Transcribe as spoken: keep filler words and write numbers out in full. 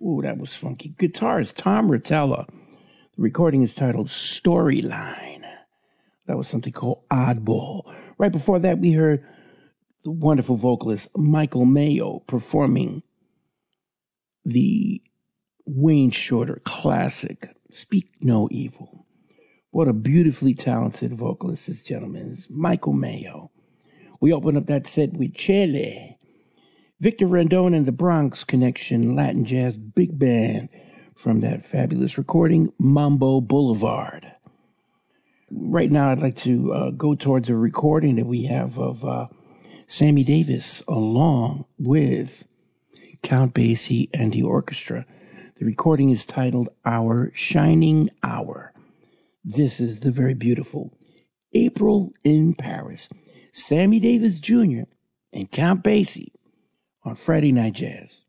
Ooh, that was funky. Guitarist Tom Rotella. The recording is titled Storyline. That was something called Oddball. Right before that, we heard the wonderful vocalist Michael Mayo performing the Wayne Shorter classic, Speak No Evil. What a beautifully talented vocalist this gentleman is, Michael Mayo. We opened up that set with Chele, Victor Rendon and the Bronx Connection Latin Jazz Big Band from that fabulous recording, Mambo Boulevard. Right now, I'd like to uh, go towards a recording that we have of uh, Sammy Davis along with Count Basie and the orchestra. The recording is titled Our Shining Hour. This is the very beautiful April in Paris. Sammy Davis Junior and Count Basie on Friday Night Jazz.